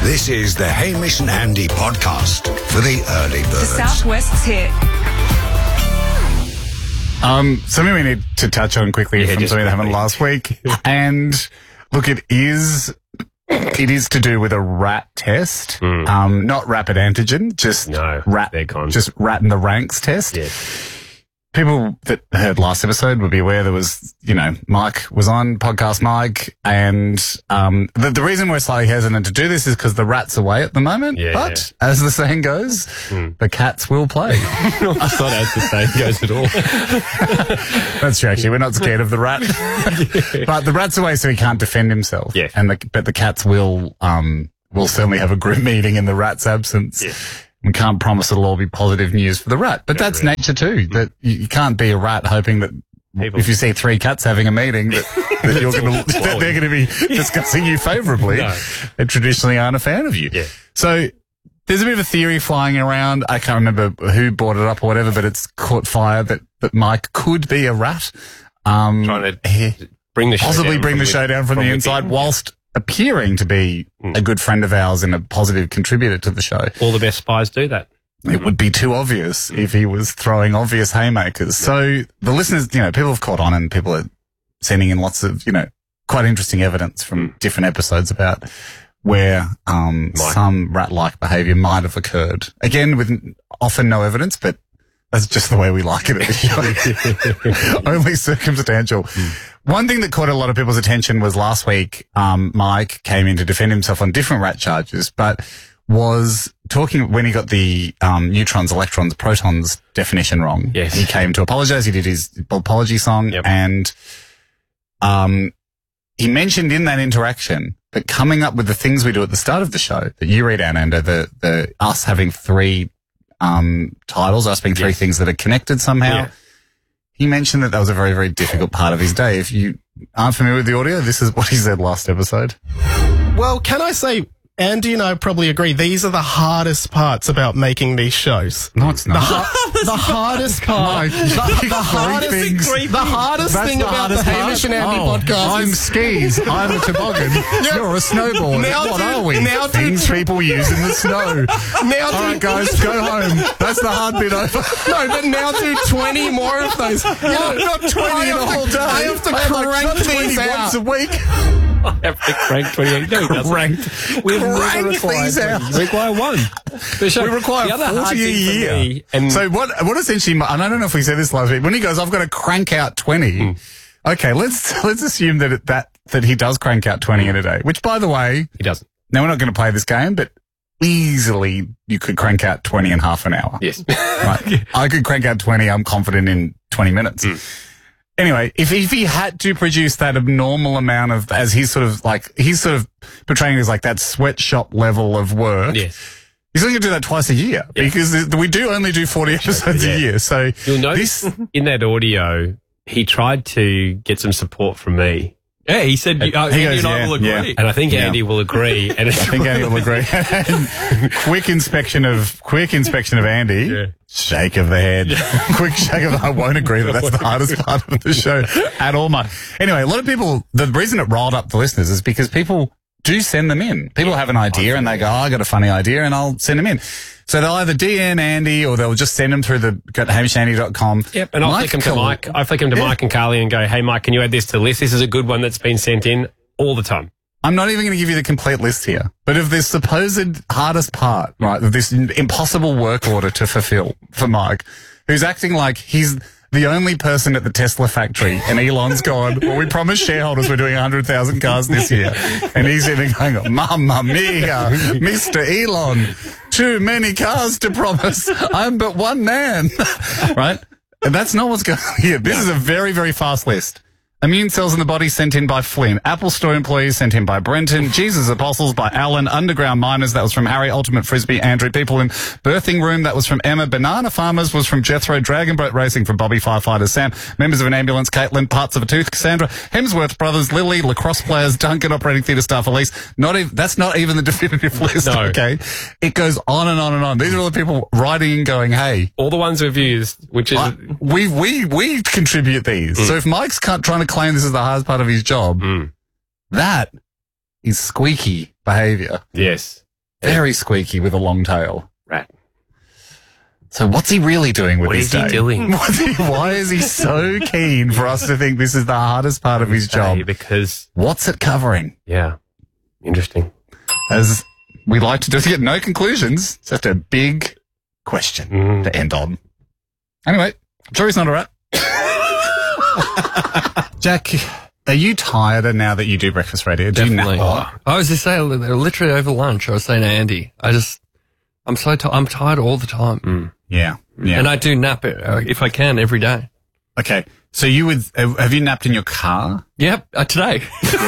This is the Hamish and Andy podcast for the early birds. The Southwest's hit. Something we need to touch on quickly from something that happened last week. And look, it is to do with a rat test. Not rapid antigen, just rat in the ranks test. Yeah. People that heard last episode would be aware there was, Mike was on Podcast Mike, and the reason we're slightly hesitant to do this is because the rat's away at the moment. But as the saying goes, the cats will play. It's not as the saying goes at all. That's true. Actually, we're not scared of the rat, but the rat's away, so he can't defend himself. Yeah. But the cats will certainly have a group meeting in the rat's absence. Yeah. We can't promise it'll all be positive news for the rat, but that's nature too. That you can't be a rat hoping that if you see three cats having a meeting that you're going to that they're going to be discussing you favourably. No. They traditionally aren't a fan of you. Yeah. So there's a bit of a theory flying around. I can't remember who brought it up or whatever, but it's caught fire that Mike could be a rat. Trying to bring the show down from the inside whilst appearing to be a good friend of ours and a positive contributor to the show. All the best spies do that. It would be too obvious if he was throwing obvious haymakers. So the listeners, people have caught on, and people are sending in lots of, quite interesting evidence from different episodes about where some rat-like behaviour might have occurred. Again, with often no evidence, but that's just the way we like it at the show. Only circumstantial. One thing that caught a lot of people's attention was last week, Mike came in to defend himself on different rat charges, but was talking when he got the neutrons, electrons, protons definition wrong. Yes. He came to apologise. He did his apology song, and he mentioned in that interaction that coming up with the things we do at the start of the show that you read out, Ando, the us having three titles, us being three things that are connected somehow. Yeah. He mentioned that was a very, very difficult part of his day. If you aren't familiar with the audio, this is what he said last episode. Well, can I say, Andy and I probably agree, these are the hardest parts about making these shows. No, it's not. The hardest part. The hardest thing about the Hamish and Andy podcast. I'm skis. I'm a toboggan. You're a snowboard. What are we? Things people use in the snow. All right, guys, go home. That's the hard bit over. No, but now do 20 more of those. Not 20 in a whole day. I have to crank these out once a week. I have to crank 28. No, he doesn't. We Crank these out. We require one. We require 40 a year. And so what essentially, and I don't know if we said this last week, when he goes, I've got to crank out 20. Okay, let's assume that he does crank out 20 in a day, which, by the way, he doesn't. Now, we're not going to play this game, but easily you could crank out 20 in half an hour. Yes. Right. I could crank out 20, I'm confident, in 20 minutes. Anyway, if he had to produce that abnormal amount of, as he's sort of portraying it as like that sweatshop level of work. Yes. He's only going to do that twice a year because we do only do 40 episodes a year. So you'll notice in that audio, he tried to get some support from me. Yeah, he said, Andy and I will agree. Yeah. And I think Andy will agree. And I think Andy will agree. Quick inspection of Andy. Yeah. Shake of the head. Quick shake of the head. I won't agree that's the hardest part of the show at all, mate. Anyway, a lot of people, the reason it riled up the listeners is because people do send them in. People have an idea and they go, I got a funny idea, and I'll send them in. So they'll either DM Andy or they'll just send them through HamishAndy.com. Yep, and I'll flick them to Mike. I flick them to Mike and Carly and go, hey, Mike, can you add this to the list? This is a good one that's been sent in all the time. I'm not even going to give you the complete list here, but of this supposed hardest part, right, of this impossible work order to fulfill for Mike, who's acting like he's the only person at the Tesla factory, and Elon's gone, well, we promised shareholders we're doing 100,000 cars this year. And he's even going, Mamma mia, Mr. Elon, too many cars to promise. I'm but one man. Right? And that's not what's going on here. This is a very, very fast list. Immune cells in the body sent in by Flynn. Apple Store employees sent in by Brenton. Jesus Apostles by Alan. Underground Miners, that was from Harry. Ultimate Frisbee, Andrew. People in Birthing Room, that was from Emma. Banana Farmers was from Jethro. Dragon Boat Racing from Bobby. Firefighters Sam. Members of an Ambulance, Caitlin. Parts of a Tooth, Cassandra. Hemsworth Brothers, Lily. Lacrosse players, Duncan. Operating theatre staff, Elise. That's not even the definitive list, okay? It goes on and on and on. These are all the people writing and going, hey. All the ones we've used, which is... We contribute these. So if Mike's trying to claim this is the hardest part of his job, that is squeaky behaviour. Yes. Very squeaky with a long tail. Rat. So what's he really doing with his day? What is he doing? Why is he so keen for us to think this is the hardest part of his job? Because... What's it covering? Yeah. Interesting. As we like to do, to get no conclusions, it's just a big question to end on. Anyway, I'm sure he's not a rat. Jack, are you tireder now that you do breakfast radio? Do Definitely. you nap? I was just saying, literally over lunch, I was saying to Andy, I'm so I'm tired all the time. Yeah. Yeah. And I do nap it if I can every day. Okay. So you would, have you napped in your car? Yep, today.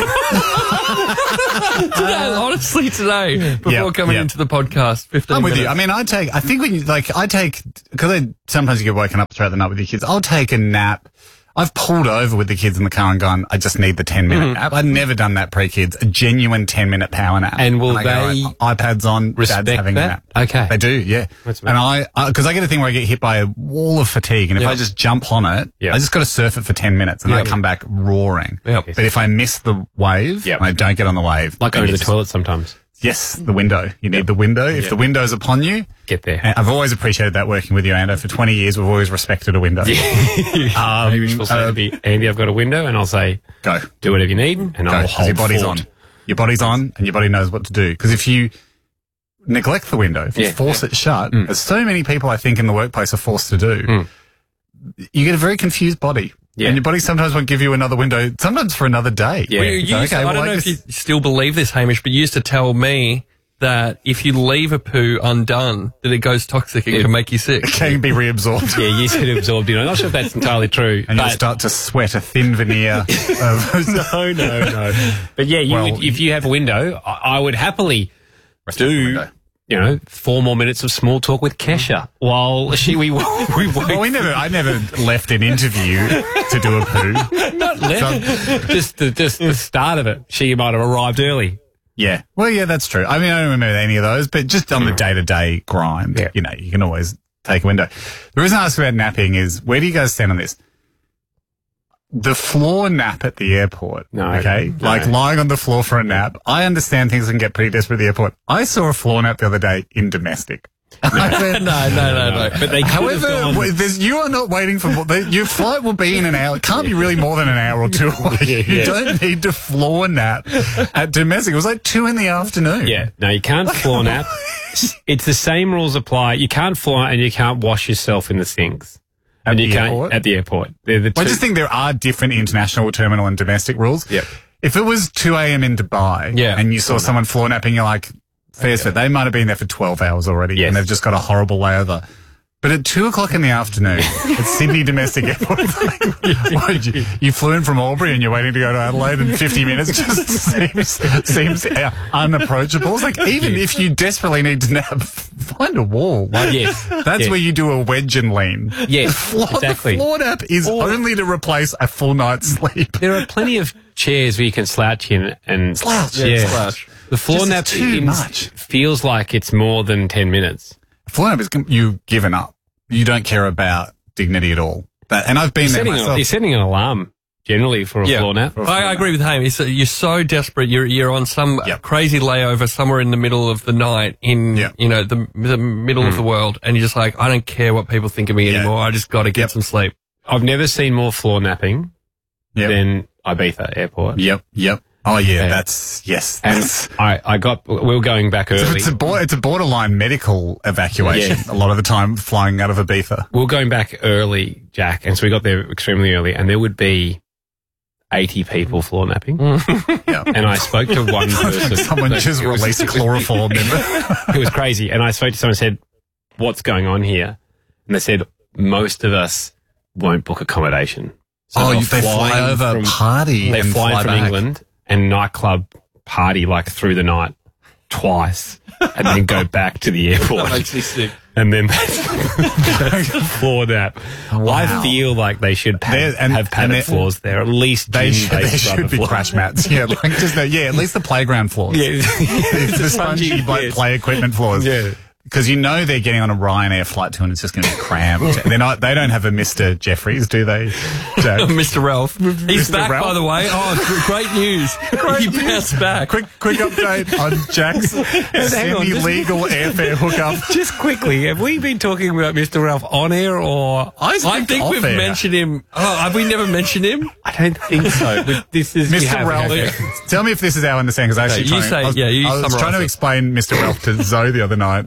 Honestly, today, before coming into the podcast, 15 I'm with minutes. you. I mean, I think when you, because sometimes you get woken up throughout the night with your kids, I'll take a nap. I've pulled over with the kids in the car and gone, I just need the 10-minute nap. I've never done that pre-kids, a genuine 10-minute power nap. And will they iPads on, respect Dad's having that? a nap. Okay. They do, yeah. And because I get a thing where I get hit by a wall of fatigue, and if I just jump on it, I just got to surf it for 10 minutes, and I come back roaring. But if I miss the wave, and I don't get on the wave. Like going to the toilet sometimes. Yes, the window. You need the window. If the window's upon you, get there. And I've always appreciated that working with you, Ando. For 20 years, we've always respected a window. Maybe which will say to me, Andy, I've got a window, and I'll say, go. Do whatever you need, and I'll hold your body's forward. on. Your body's on, and your body knows what to do. Because if you neglect the window, if you force it shut, as so many people I think in the workplace are forced to do, you get a very confused body. And your body sometimes won't give you another window, sometimes for another day. Well, I don't know if you still believe this, Hamish, but you used to tell me that if you leave a poo undone, that it goes toxic and can make you sick. It can be reabsorbed. You get absorbed in. I'm not sure if that's entirely true. And you'll start to sweat a thin veneer of... No. But yeah, if you have a window, I would happily do... 4 more minutes of small talk with Kesha while I never left an interview to do a poo. Not left. Just the start of it. She might have arrived early. Yeah. Well, yeah, that's true. I mean, I don't remember any of those, but just on the day-to-day grind, you can always take a window. The reason I ask about napping is, where do you guys stand on this? The floor nap at the airport. Like lying on the floor for a nap. I understand things can get pretty desperate at the airport. I saw a floor nap the other day in domestic. No. But they however, you are not waiting for your flight will be in an hour. It can't be really more than an hour or two away. You don't need to floor nap at domestic. It was like 2 p.m. Yeah, no, you can't floor nap. It's the same rules apply. You can't floor and you can't wash yourself in the sinks. At the airport. They're the two. I just think there are different international, terminal, and domestic rules. Yep. If it was 2 a.m. in Dubai and you saw someone floor napping, you're like, fair's fair. They might have been there for 12 hours already and they've just got a horrible layover. But at 2 o'clock in the afternoon at Sydney Domestic Airport, you flew in from Albury and you're waiting to go to Adelaide in 50 minutes just seems unapproachable. It's like, even if you desperately need to nap, find a wall. That's where you do a wedge and lean. Yes, exactly. The floor nap is only to replace a full night's sleep. There are plenty of chairs where you can slouch in and slouch. Slouch. The floor nap too much. Feels like it's more than 10 minutes. Floor nap is you've given up. You don't care about dignity at all. And I've been there myself. You're setting an alarm generally for a floor nap. I agree with Ham. You're so desperate. You're on some crazy layover somewhere in the middle of the night in the middle of the world, and you're just like, I don't care what people think of me anymore. I just got to get some sleep. I've never seen more floor napping than Ibiza Airport. Yep. Oh yeah, that's we were going back early. It's a borderline medical evacuation a lot of the time flying out of Ibiza. We were going back early, Jack, and so we got there extremely early, and there would be 80 people floor napping. And I spoke to one person. Someone just released chloroform. It was crazy. And I spoke to someone and said, what's going on here? And they said, most of us won't book accommodation. So they fly over party. They fly from England and nightclub party like through the night twice and then go back to the airport. That makes me sick. And then floor nap. Wow. I feel like they should have padded floors there. At least they should be crash mats. At least the playground floors. Yeah. The spongy play equipment floors. Yeah. because you know they're getting on a Ryanair flight to and it's just going to be cramped. They don't have a Mr. Jeffries, do they, Jack? Mr. Ralph. He's Mr. back, Ralph? by the way. Oh, great news. He bounced back. Quick update on Jack's semi-legal airfare hookup. Just quickly, have we been talking about Mr. Ralph on air or? I think we've mentioned him. Oh, have we never mentioned him? I don't think so. This is Mr. Ralph. Tell me if this is our understanding, because I was trying to explain Mr. Ralph to Zoe the other night,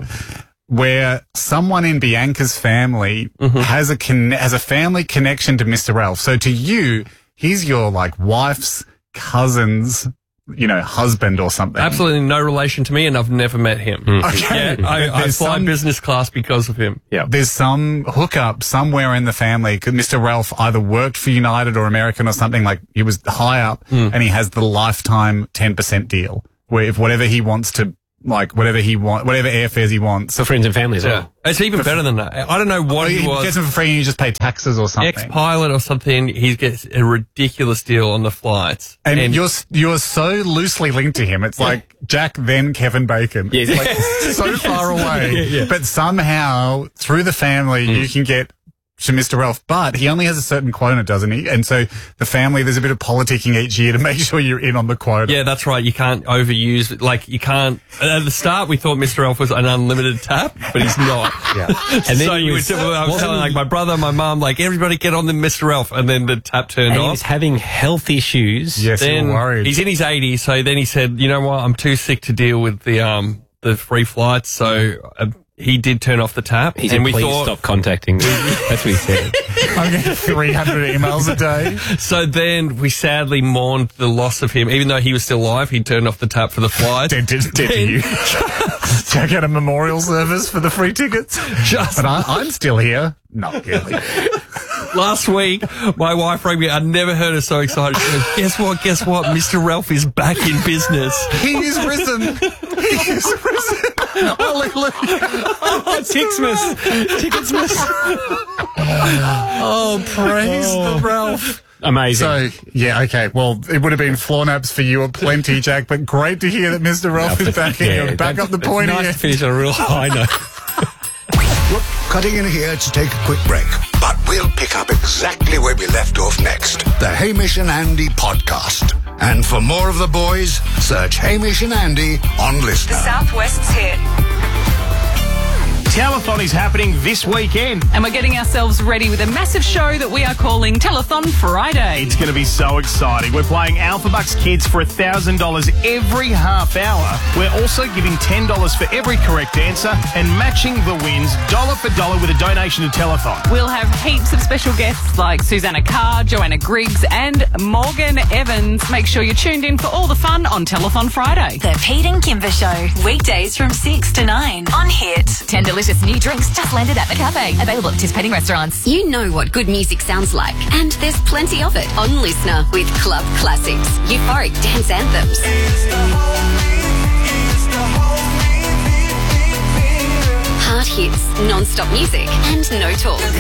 where someone in Bianca's family has a family connection to Mr. Ralph. So to you, he's your like wife's cousin's, husband or something. Absolutely no relation to me, and I've never met him. Okay. Yeah, I fly business class because of him. Yeah. There's some hookup somewhere in the family. Mr. Ralph either worked for United or American or something, like he was high up, and he has the lifetime 10% deal, where if whatever he wants to, like whatever airfares he wants. For friends and family as well. It's even better than that. I don't know what he was. He gets them for free and you just pay taxes or something. Ex-pilot or something. He gets a ridiculous deal on the flights. And you're so loosely linked to him. It's like Jack, then Kevin Bacon. Yeah. It's like so far away. Yeah. But somehow, through the family, you can get to Mr. Ralph, but he only has a certain quota, doesn't he? And so the family, there's a bit of politicking each year to make sure you're in on the quota. Yeah, that's right. You can't overuse, like you can't, at the start we thought Mr. Ralph was an unlimited tap, but he's not. Yeah. And then so I was telling like my brother, my mum, like everybody get on the Mr. Ralph, and then the tap turned off. He was having health issues. Yes, then you're worried. He's in his 80s, so then he said, you know what, I'm too sick to deal with the free flights, so he did turn off the tap. He said, please stop contacting me. That's what he said. I'm getting 300 emails a day. So then we sadly mourned the loss of him. Even though he was still alive, he turned off the tap for the flight. Dead to you. Check out a memorial service for the free tickets. But I'm still here. Not really. Last week, my wife rang me. I'd never heard her so excited. She goes, guess what? Mr. Ralph is back in business. He is risen. He is risen. Hallelujah. Ticketsmas. Oh, praise the Ralph. Amazing. So, yeah, okay. Well, it would have been floor naps for you aplenty, Jack, but great to hear that Mr. Ralph is back here. Back up the point here. Nice to finish on a real high note. We're cutting in here to take a quick break, but we'll pick up exactly where we left off next. The Hamish and Andy podcast. And for more of the boys, search Hamish and Andy on Listener. The Southwest's hit. Telethon is happening this weekend. And we're getting ourselves ready with a massive show that we are calling Telethon Friday. It's going to be so exciting. We're playing Alpha Bucks Kids for $1,000 every half hour. We're also giving $10 for every correct answer and matching the wins dollar for dollar with a donation to Telethon. We'll have heaps of special guests like Susanna Carr, Joanna Griggs and Morgan Evans. Make sure you're tuned in for all the fun on Telethon Friday. The Pete and Kimber Show, weekdays from 6 to 9 on Hit. 10 delicious new drinks just landed at the cafe. Available at participating restaurants. You know what good music sounds like, and there's plenty of it on Listener with Club Classics, euphoric dance anthems, hard hits, non-stop music, and no talk.